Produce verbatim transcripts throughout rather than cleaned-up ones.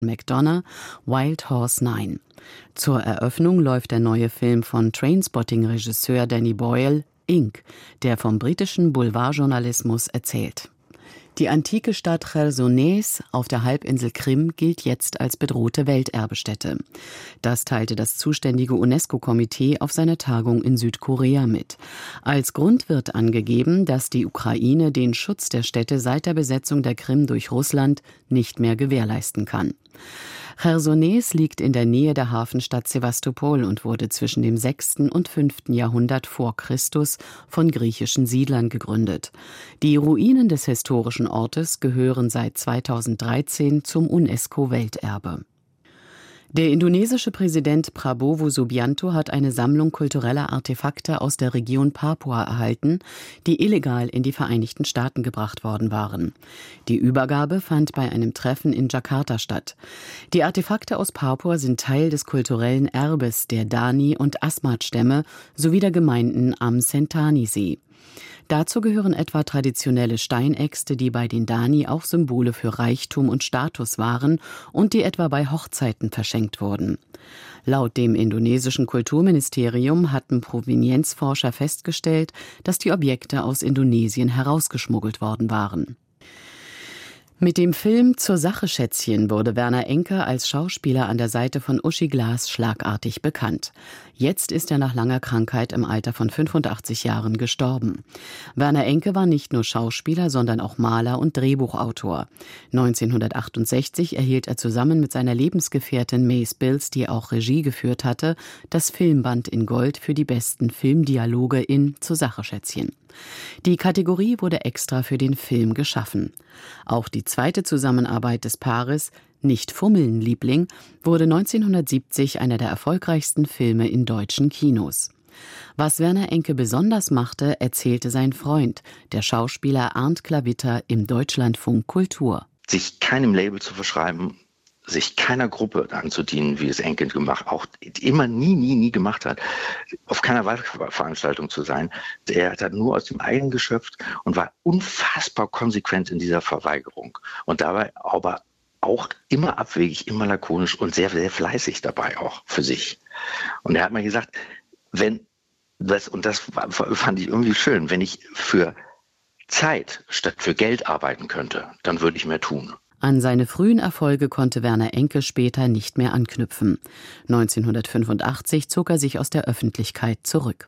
McDonough, Wild Horse neun. Zur Eröffnung läuft der neue Film von Trainspotting-Regisseur Danny Boyle, Ink, der vom britischen Boulevardjournalismus erzählt. Die antike Stadt Chersonees auf der Halbinsel Krim gilt jetzt als bedrohte Welterbestätte. Das teilte das zuständige UNESCO-Komitee auf seiner Tagung in Südkorea mit. Als Grund wird angegeben, dass die Ukraine den Schutz der Stätte seit der Besetzung der Krim durch Russland nicht mehr gewährleisten kann. Chersonees liegt in der Nähe der Hafenstadt Sewastopol und wurde zwischen dem sechsten und fünften Jahrhundert vor Christus von griechischen Siedlern gegründet. Die Ruinen des historischen Ortes gehören seit zweitausenddreizehn zum UNESCO-Welterbe. Der indonesische Präsident Prabowo Subianto hat eine Sammlung kultureller Artefakte aus der Region Papua erhalten, die illegal in die Vereinigten Staaten gebracht worden waren. Die Übergabe fand bei einem Treffen in Jakarta statt. Die Artefakte aus Papua sind Teil des kulturellen Erbes der Dani- und Asmat-Stämme sowie der Gemeinden am Sentani-See. Dazu gehören etwa traditionelle Steinäxte, die bei den Dani auch Symbole für Reichtum und Status waren und die etwa bei Hochzeiten verschenkt wurden. Laut dem indonesischen Kulturministerium hatten Provenienzforscher festgestellt, dass die Objekte aus Indonesien herausgeschmuggelt worden waren. Mit dem Film Zur Sache Schätzchen wurde Werner Enke als Schauspieler an der Seite von Uschi Glas schlagartig bekannt. Jetzt ist er nach langer Krankheit im Alter von fünfundachtzig Jahren gestorben. Werner Enke war nicht nur Schauspieler, sondern auch Maler und Drehbuchautor. neunzehnhundertachtundsechzig erhielt er zusammen mit seiner Lebensgefährtin Mace Bills, die auch Regie geführt hatte, das Filmband in Gold für die besten Filmdialoge in Zur Sache Schätzchen. Die Kategorie wurde extra für den Film geschaffen. Auch die zweite Zusammenarbeit des Paares, Nicht fummeln, Liebling, wurde neunzehnhundertsiebzig einer der erfolgreichsten Filme in deutschen Kinos. Was Werner Enke besonders machte, erzählte sein Freund, der Schauspieler Arndt Klavitter im Deutschlandfunk Kultur. Sich keinem Label zu verschreiben, sich keiner Gruppe anzudienen, wie es Enke gemacht, auch immer nie, nie, nie gemacht hat, auf keiner Wahlveranstaltung zu sein. Der hat nur aus dem eigenen geschöpft und war unfassbar konsequent in dieser Verweigerung. Und dabei aber auch immer abwegig, immer lakonisch und sehr, sehr fleißig dabei auch für sich. Und er hat mal gesagt, wenn das, und das fand ich irgendwie schön, wenn ich für Zeit statt für Geld arbeiten könnte, dann würde ich mehr tun. An seine frühen Erfolge konnte Werner Enke später nicht mehr anknüpfen. neunzehnhundertfünfundachtzig zog er sich aus der Öffentlichkeit zurück.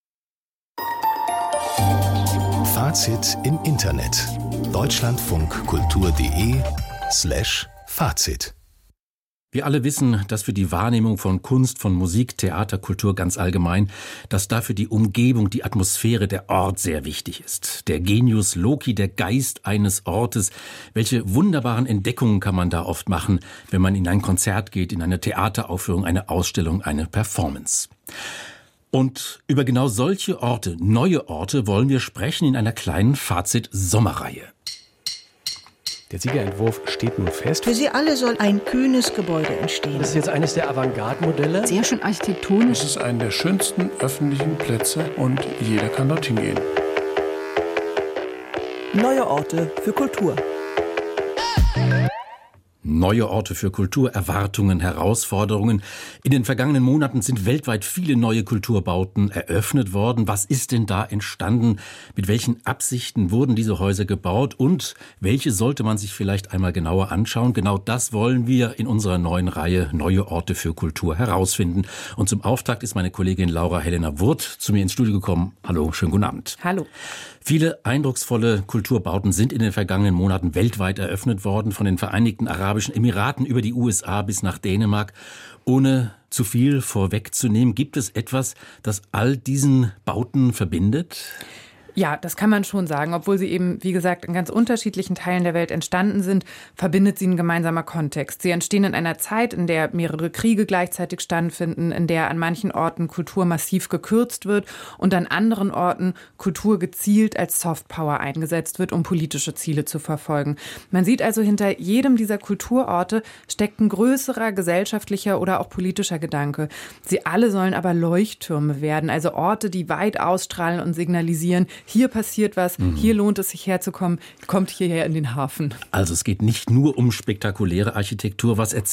Fazit im Internet. deutschlandfunkkultur.de slash Fazit. Wir alle wissen, dass für die Wahrnehmung von Kunst, von Musik, Theater, Kultur ganz allgemein, dass dafür die Umgebung, die Atmosphäre, der Ort sehr wichtig ist. Der Genius loci, der Geist eines Ortes. Welche wunderbaren Entdeckungen kann man da oft machen, wenn man in ein Konzert geht, in eine Theateraufführung, eine Ausstellung, eine Performance. Und über genau solche Orte, neue Orte, wollen wir sprechen in einer kleinen Fazit-Sommerreihe. Der Siegerentwurf steht nun fest. Für sie alle soll ein kühnes Gebäude entstehen. Das ist jetzt eines der Avantgarde-Modelle. Sehr schön architektonisch. Es ist einer der schönsten öffentlichen Plätze und jeder kann dorthin gehen. Neue Orte für Kultur. Neue Orte für Kultur, Erwartungen, Herausforderungen. In den vergangenen Monaten sind weltweit viele neue Kulturbauten eröffnet worden. Was ist denn da entstanden? Mit welchen Absichten wurden diese Häuser gebaut? Und welche sollte man sich vielleicht einmal genauer anschauen? Genau das wollen wir in unserer neuen Reihe Neue Orte für Kultur herausfinden. Und zum Auftakt ist meine Kollegin Laura Helena Wurth zu mir ins Studio gekommen. Hallo, schönen guten Abend. Hallo. Viele eindrucksvolle Kulturbauten sind in den vergangenen Monaten weltweit eröffnet worden, von den Vereinigten Arabischen Emiraten über die U S A bis nach Dänemark. Ohne zu viel vorwegzunehmen, gibt es etwas, das all diesen Bauten verbindet? Ja, das kann man schon sagen. Obwohl sie eben, wie gesagt, in ganz unterschiedlichen Teilen der Welt entstanden sind, verbindet sie ein gemeinsamer Kontext. Sie entstehen in einer Zeit, in der mehrere Kriege gleichzeitig stattfinden, in der an manchen Orten Kultur massiv gekürzt wird und an anderen Orten Kultur gezielt als Softpower eingesetzt wird, um politische Ziele zu verfolgen. Man sieht also, hinter jedem dieser Kulturorte steckt ein größerer gesellschaftlicher oder auch politischer Gedanke. Sie alle sollen aber Leuchttürme werden, also Orte, die weit ausstrahlen und signalisieren, hier passiert was, mhm. hier lohnt es sich herzukommen, kommt hierher in den Hafen. Also es geht nicht nur um spektakuläre Architektur. Was